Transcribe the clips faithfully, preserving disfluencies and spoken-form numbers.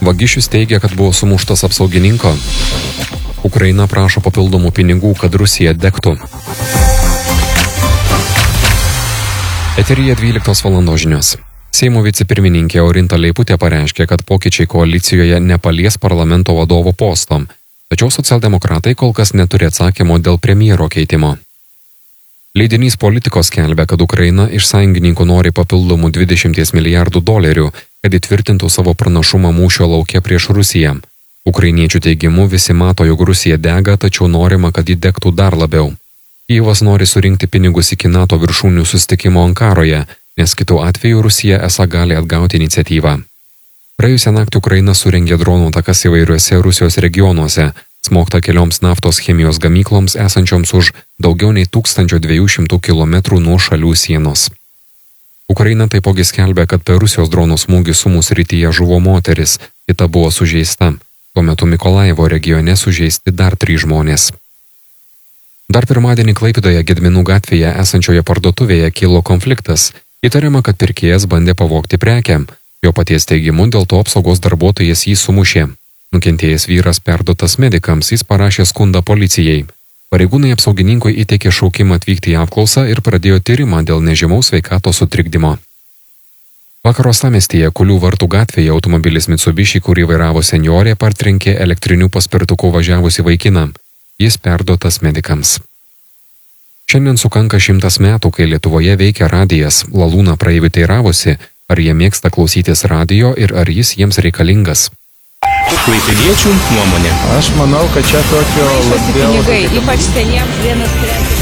Vagišius teigia, kad buvo sumuštas apsaugininko. Ukraina prašo papildomų pinigų, kad Rusija degtų. Eteryje dvyliktos valandos žinios. Seimo vicepirmininkė Orinta Leiputė pareiškė, kad pokyčiai koalicijoje nepalies parlamento vadovo posto, tačiau socialdemokratai kol kas neturi atsakymo dėl premjero keitimo. Leidinys Politikos skelbia, kad Ukraina iš sąjungininkų nori papildomų dvidešimt milijardų dolerių, kad įtvirtintų savo pranašumą mūšio lauke prieš Rusiją. Ukrainiečių teigimu visi mato, jog Rusija dega, tačiau norima, kad ji degtų dar labiau. Kijevas nori surinkti pinigus iki NATO viršūnių susitikimo Ankaroje, nes kitu atveju Rusija esą gali atgauti iniciatyvą. Praėjusią naktį Ukraina surengė dronų atakas įvairiuose Rusijos regionuose, smogta kelioms naftos chemijos gamykloms esančioms už daugiau nei tūkstančio dviejų šimtų kilometrų nuo šalių sienos. Ukraina taipogi skelbia, kad per Rusijos dronų smūgį Sumų srityje žuvo moteris, kita buvo sužeista. Tuo metu Mikolaivo regione sužeisti dar trys žmonės. Dar pirmadienį Klaipėdoje Gedminų gatvėje esančioje parduotuvėje kilo konfliktas. Įtariama, kad pirkėjas bandė pavogti prekę. Jo paties teigimu, dėl to apsaugos darbuotojas jį sumušė. Nukentėjęs vyras perduotas medikams, jis parašė skundą policijai. Pareigūnai apsaugininkui įteikė šaukimą atvykti į apklausą ir pradėjo tyrimą dėl nežymaus sveikatos sutrikdymo. Vakar uostamiestyje Kulių vartų gatvėje automobilis Mitsubishi, kurį vairavo senjorė, partrenkė elektriniu paspirtuku važiavusi vaikiną. Jis perduotas medikams. Šiandien sukanka šimtas metų, kai Lietuvoje veikia radijas. Lalūna praeivių teiravosi, ar jie mėgsta klausytis radijo ir ar jis jiems reikalingas. Klaipėdiečių nuomonė. Aš manau, kad čia tokio labiau... Pinigai, ypač seniems vienas prekės.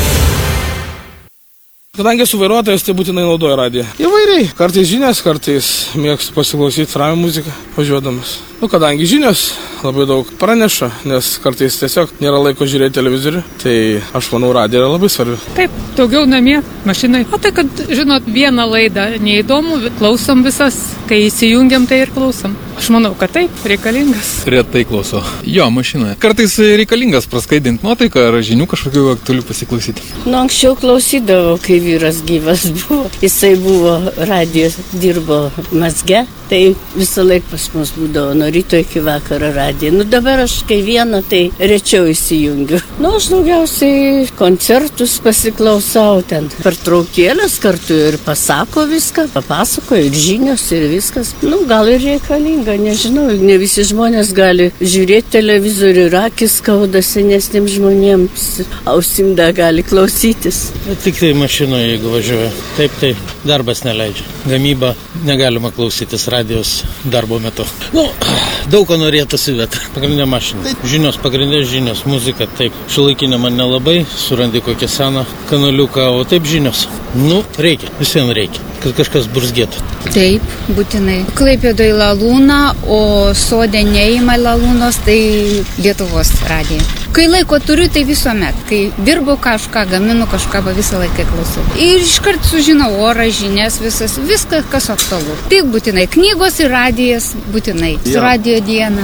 Kadangi esu vairuotojas, tai būtinai naudoju radiją. Įvairiai. Kartais žinias, kartais mėgstu pasiklausyti ramią muziką važiuodamas. Nu, kadangi žinios labai daug praneša, nes kartais tiesiog nėra laiko žiūrėti televizorių, tai aš manau, radija yra labai svarbi. Taip, daugiau namie, mašinai. O tai, kad, žinot, vieną laidą neįdomu, klausom visas, kai įsijungiam, tai ir klausom. Aš manau, kad taip, reikalingas. Retai klausau. Jo, mašinoje. Kartais reikalingas praskaidinti nuotaiką ar žinių kažkokių aktualių pasiklausyti. Nu, anksčiau klausydavau, kai vyras gyvas buvo. Jisai buvo radijos, dirbo mazge, tai visą laiką pas mus būdavo nuo ryto iki vakaro radiją. Nu, dabar aš kai vieną, tai rečiau įsijungiu. Nu, aš daugiausiai koncertus pasiklausau ten. Pertraukėlės kartu ir pasako viską, papasakoja ir žinios ir viskas. Nu, gal ir reikalinga, nežinau. Ne visi žmonės gali žiūrėti televizorių ir akis skauda senesniems žmonėms. Ausimda gali klausytis. Tik tai mašinoje, jeigu važiuoja. Taip, tai darbas neleidžia. Gamyba negalima klausytis radijos darbo metu. Nu, daug ko norėtųsi, bet pagrindinė mašina. Žinios, pagrindinė žinios, muzika, taip. Šiuolaikinė man nelabai, surandi kokią seną kanaliuką, o taip žinios. Nu, reikia, visiems reikia, kad kažkas burzgėtų. Taip, būtinai. Klaipėdoje Lalūna, o sode neima Lalūnos, tai Lietuvos radija. Kai laiko turiu, tai visuomet. Kai dirbu kažką, gaminu kažką, visą laiką klausau. Ir iškart sužinau orą, žinias, visas, viskas, kas aktualu. Tik būtinai knygos ir radijas, būtinai. Su ja. Radijo diena.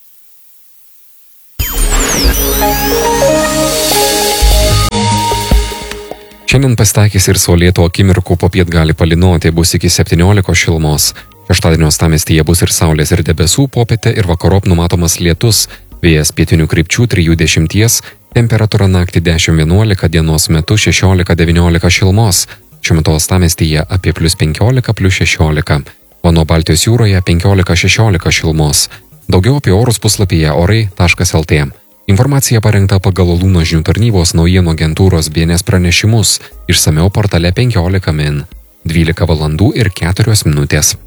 Šiandien pasitaikys ir saulėtų akimirkų, popiet gali palynoti, bus iki septyniolikos šilumos. Šeštadienio uostamiestyje bus ir saulės ir debesų, popietę ir vakarop numatomas lietus. Vėjas pietinių krypčių trijų dešimties, temperatūra naktį dešimt vienuolika, dienos metu šešiolika devyniolika šilumos. Šiuo metu uostamiestyje apie plius penkiolika, plius šešiolika. O nuo Baltijos jūroje penkiolika šešiolika šilumos. Daugiau apie orus puslapyje orai taškas el tė. Informacija parengta pagal Lalūno žinių tarnybos naujienų agentūros B N S pranešimus. Išsamiau portale penkiolika min. dvylika valandų ir keturios minutės.